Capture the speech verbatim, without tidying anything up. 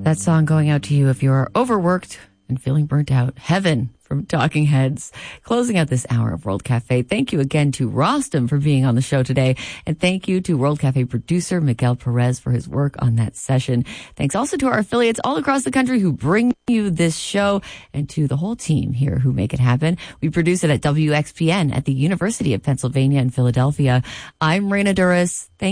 That song going out to you if you're overworked and feeling burnt out. Heaven from Talking Heads. Closing out this hour of World Cafe. Thank you again to Rostam for being on the show today. And thank you to World Cafe producer Miguel Perez for his work on that session. Thanks also to our affiliates all across the country who bring you this show, and to the whole team here who make it happen. We produce it at W X P N at the University of Pennsylvania in Philadelphia. I'm Raina Duras. Thank